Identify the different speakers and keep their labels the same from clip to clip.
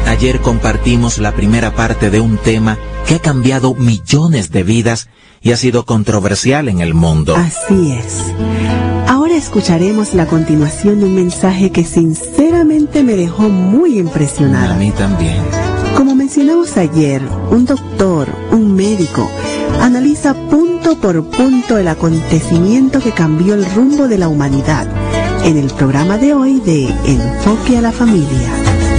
Speaker 1: Ayer compartimos la primera parte de un tema que ha cambiado millones de vidas y ha sido controversial en el mundo.
Speaker 2: Así es. Ahora escucharemos la continuación de un mensaje que sinceramente me dejó muy impresionada.
Speaker 1: A mí también.
Speaker 2: Como mencionamos ayer, un doctor, un médico, analiza punto por punto el acontecimiento que cambió el rumbo de la humanidad en el programa de hoy de Enfoque a la Familia.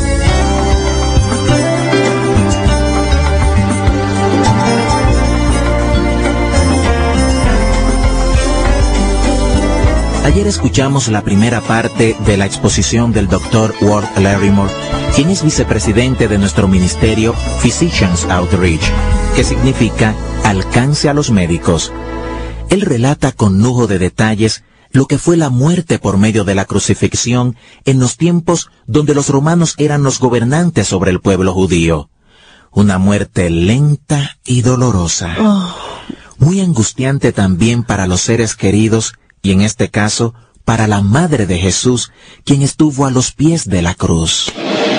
Speaker 1: Ayer escuchamos la primera parte de la exposición del Dr. Walt Larimore, quien es vicepresidente de nuestro ministerio Physicians Outreach, que significa alcance a los médicos. Él relata con lujo de detalles lo que fue la muerte por medio de la crucifixión en los tiempos donde los romanos eran los gobernantes sobre el pueblo judío. Una muerte lenta y dolorosa. Muy angustiante también para los seres queridos, y en este caso, para la madre de Jesús, quien estuvo a los pies de la cruz.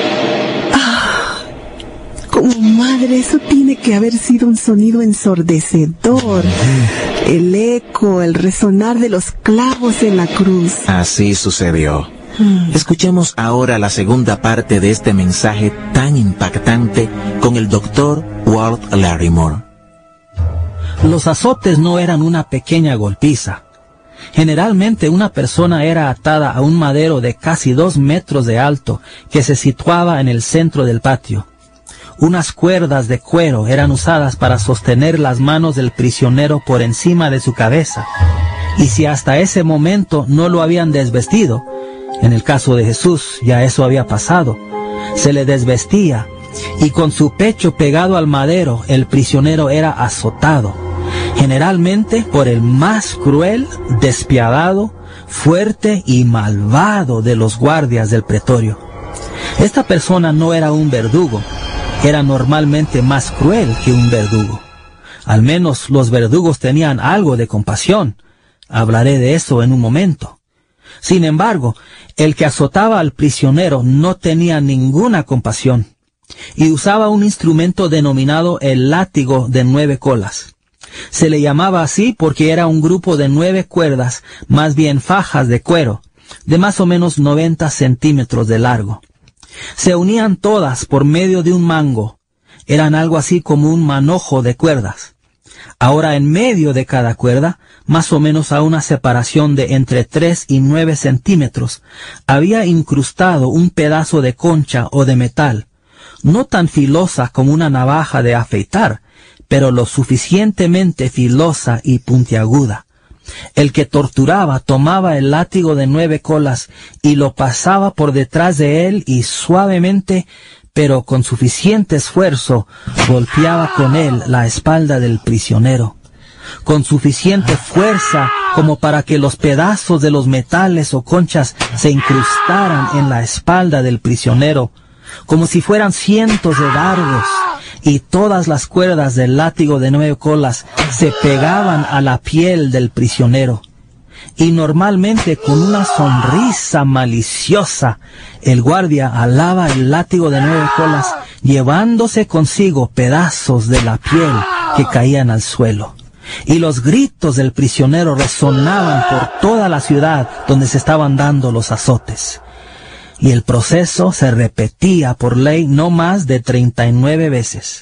Speaker 2: Como madre, eso tiene que haber sido un sonido ensordecedor. El eco, el resonar de los clavos en la cruz.
Speaker 1: Así sucedió. Escuchemos ahora la segunda parte de este mensaje tan impactante con el Dr. Walt Larimore.
Speaker 3: Los azotes no eran una pequeña golpiza. Generalmente una persona era atada a un madero de casi 2 metros de alto que se situaba en el centro del patio. Unas cuerdas de cuero eran usadas para sostener las manos del prisionero por encima de su cabeza. Y si hasta ese momento no lo habían desvestido, en el caso de Jesús ya eso había pasado, se le desvestía y con su pecho pegado al madero el prisionero era azotado, generalmente por el más cruel, despiadado, fuerte y malvado de los guardias del pretorio. Esta persona no era un verdugo, era normalmente más cruel que un verdugo. Al menos los verdugos tenían algo de compasión. Hablaré de eso en un momento. Sin embargo, el que azotaba al prisionero no tenía ninguna compasión y usaba un instrumento denominado el látigo de 9 colas. Se le llamaba así porque era un grupo de 9 cuerdas, más bien fajas de cuero, de más o menos 90 centímetros de largo. Se unían todas por medio de un mango. Eran algo así como un manojo de cuerdas. Ahora en medio de cada cuerda, más o menos a una separación de entre 3 y 9 centímetros, había incrustado un pedazo de concha o de metal, no tan filosa como una navaja de afeitar, pero lo suficientemente filosa y puntiaguda. El que torturaba tomaba el látigo de 9 colas y lo pasaba por detrás de él y suavemente, pero con suficiente esfuerzo, golpeaba con él la espalda del prisionero, con suficiente fuerza como para que los pedazos de los metales o conchas se incrustaran en la espalda del prisionero, como si fueran cientos de dardos, y todas las cuerdas del látigo de 9 colas se pegaban a la piel del prisionero. Y normalmente con una sonrisa maliciosa, el guardia alaba el látigo de 9 colas, llevándose consigo pedazos de la piel que caían al suelo. Y los gritos del prisionero resonaban por toda la ciudad donde se estaban dando los azotes. Y el proceso se repetía por ley no más de 39 veces.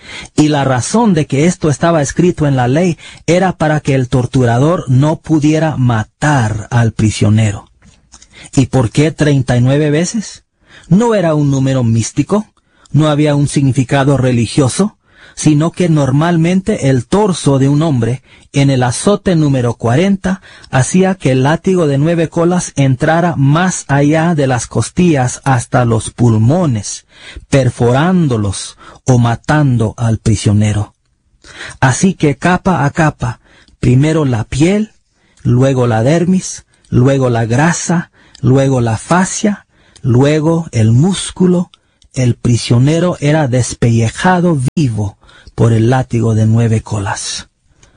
Speaker 3: Y la razón de que esto estaba escrito en la ley era para que el torturador no pudiera matar al prisionero. ¿Y por qué 39 veces? No era un número místico, no había un significado religioso, sino que normalmente el torso de un hombre, en el azote número 40, hacía que el látigo de 9 colas entrara más allá de las costillas hasta los pulmones, perforándolos o matando al prisionero. Así que capa a capa, primero la piel, luego la dermis, luego la grasa, luego la fascia, luego el músculo, el prisionero era despellejado vivo por el látigo de 9 colas.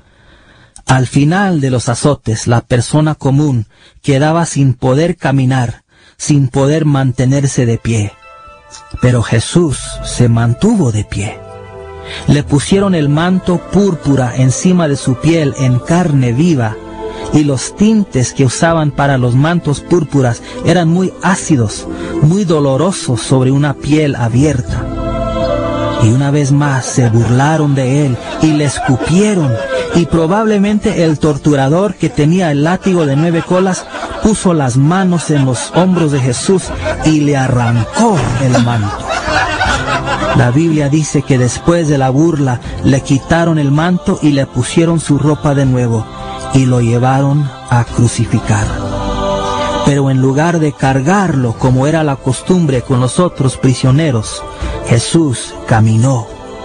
Speaker 3: Al final de los azotes, la persona común quedaba sin poder caminar, sin poder mantenerse de pie. Pero Jesús se mantuvo de pie. Le pusieron el manto púrpura encima de su piel en carne viva, y los tintes que usaban para los mantos púrpuras eran muy ácidos, muy dolorosos sobre una piel abierta. Y una vez más se burlaron de él y le escupieron, y probablemente el torturador, que tenía el látigo de 9 colas, puso las manos en los hombros de Jesús y le arrancó el manto. La Biblia dice que después de la burla le quitaron el manto y le pusieron su ropa de nuevo y lo llevaron a crucificar. Pero en lugar de cargarlo como era la costumbre con los otros prisioneros, Jesús caminó.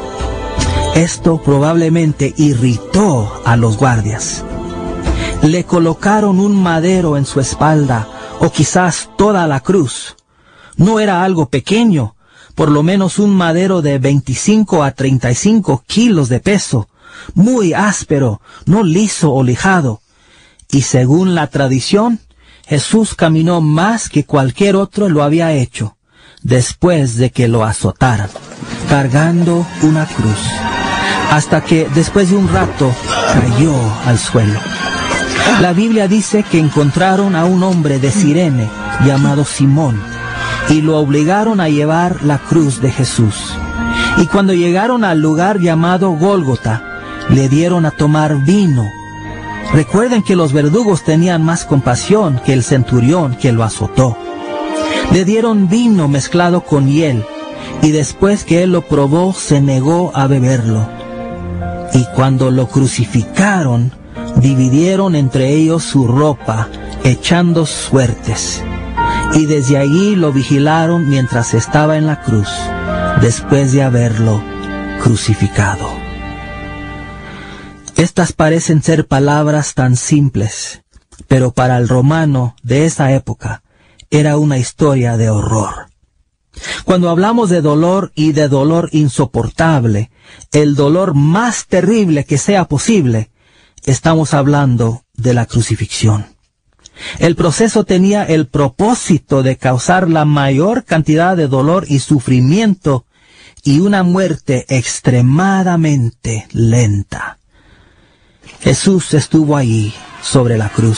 Speaker 3: Esto probablemente irritó a los guardias. Le colocaron un madero en su espalda, o quizás toda la cruz. No era algo pequeño, por lo menos un madero de 25 a 35 kilos de peso, muy áspero, no liso o lijado. Y según la tradición, Jesús caminó más que cualquier otro lo había hecho, después de que lo azotaran, cargando una cruz, hasta que después de un rato cayó al suelo. La Biblia dice que encontraron a un hombre de Cirene llamado Simón y lo obligaron a llevar la cruz de Jesús. Y cuando llegaron al lugar llamado Gólgota, le dieron a tomar vino. Recuerden que los verdugos tenían más compasión que el centurión que lo azotó. Le dieron vino mezclado con hiel, y después que él lo probó, se negó a beberlo. Y cuando lo crucificaron, dividieron entre ellos su ropa, echando suertes. Y desde allí lo vigilaron mientras estaba en la cruz, después de haberlo crucificado. Estas parecen ser palabras tan simples, pero para el romano de esa época era una historia de horror. Cuando hablamos de dolor y de dolor insoportable, el dolor más terrible que sea posible, estamos hablando de la crucifixión. El proceso tenía el propósito de causar la mayor cantidad de dolor y sufrimiento y una muerte extremadamente lenta. Jesús estuvo allí sobre la cruz.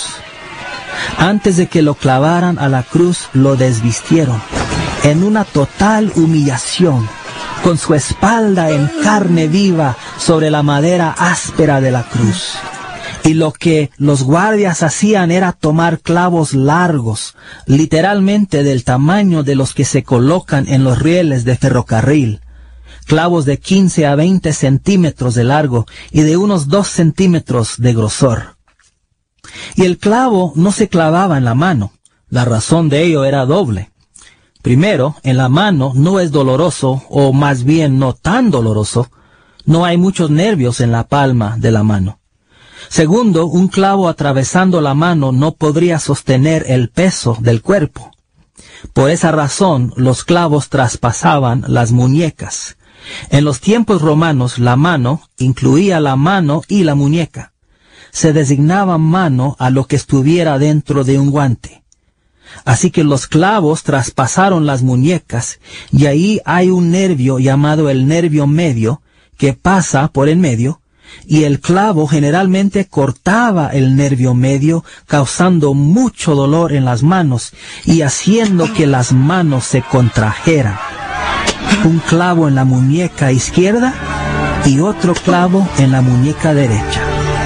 Speaker 3: Antes de que lo clavaran a la cruz, lo desvistieron en una total humillación, con su espalda en carne viva sobre la madera áspera de la cruz. Y lo que los guardias hacían era tomar clavos largos, literalmente del tamaño de los que se colocan en los rieles de ferrocarril, clavos de 15 a 20 centímetros de largo y de unos 2 centímetros de grosor. Y el clavo no se clavaba en la mano. La razón de ello era doble. Primero, en la mano no es doloroso, o más bien no tan doloroso. No hay muchos nervios en la palma de la mano. Segundo, un clavo atravesando la mano no podría sostener el peso del cuerpo. Por esa razón, los clavos traspasaban las muñecas. En los tiempos romanos, la mano incluía la mano y la muñeca. Se designaba mano a lo que estuviera dentro de un guante. Así que los clavos traspasaron las muñecas, y ahí hay un nervio llamado el nervio medio, que pasa por en medio, y el clavo generalmente cortaba el nervio medio, causando mucho dolor en las manos y haciendo que las manos se contrajeran. Un clavo en la muñeca izquierda y otro clavo en la muñeca derecha.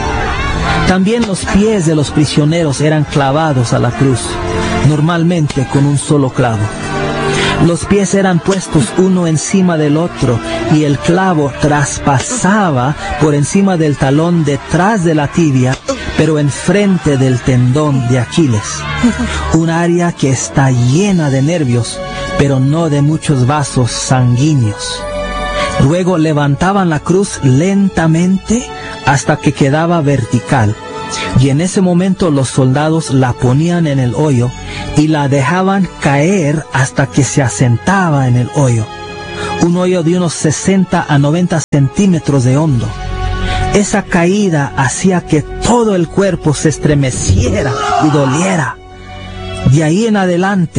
Speaker 3: También los pies de los prisioneros eran clavados a la cruz, normalmente con un solo clavo. Los pies eran puestos uno encima del otro y el clavo traspasaba por encima del talón detrás de la tibia, pero enfrente del tendón de Aquiles, un área que está llena de nervios, pero no de muchos vasos sanguíneos. Luego levantaban la cruz lentamente hasta que quedaba vertical, y en ese momento los soldados la ponían en el hoyo y la dejaban caer hasta que se asentaba en el hoyo, un hoyo de unos 60 a 90 centímetros de hondo. Esa caída hacía que todo el cuerpo se estremeciera y doliera. De ahí en adelante,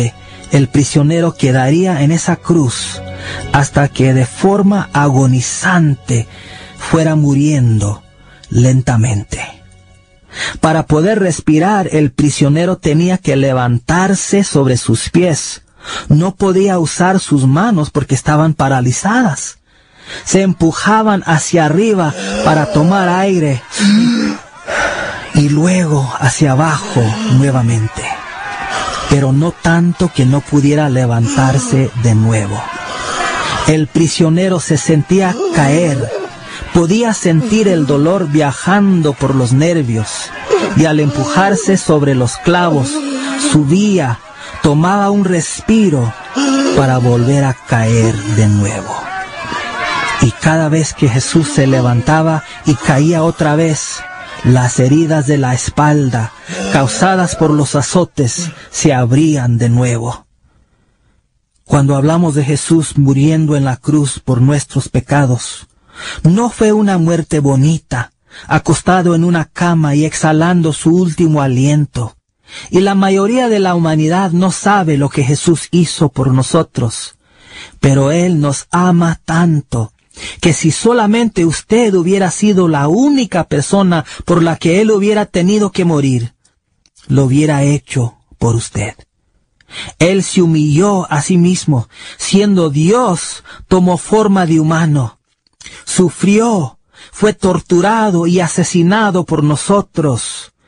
Speaker 3: el prisionero quedaría en esa cruz hasta que de forma agonizante fuera muriendo lentamente. Para poder respirar, el prisionero tenía que levantarse sobre sus pies. No podía usar sus manos porque estaban paralizadas. Se empujaban hacia arriba para tomar aire y luego hacia abajo nuevamente, pero no tanto que no pudiera levantarse de nuevo. El prisionero se sentía caer, podía sentir el dolor viajando por los nervios, y al empujarse sobre los clavos, subía, tomaba un respiro para volver a caer de nuevo. Y cada vez que Jesús se levantaba y caía otra vez, las heridas de la espalda, causadas por los azotes, se abrían de nuevo. Cuando hablamos de Jesús muriendo en la cruz por nuestros pecados, no fue una muerte bonita, acostado en una cama y exhalando su último aliento. Y la mayoría de la humanidad no sabe lo que Jesús hizo por nosotros. Pero Él nos ama tanto que si solamente usted hubiera sido la única persona por la que Él hubiera tenido que morir, lo hubiera hecho por usted. Él se humilló a sí mismo, siendo Dios, tomó forma de humano. Sufrió, fue torturado y asesinado por nosotros.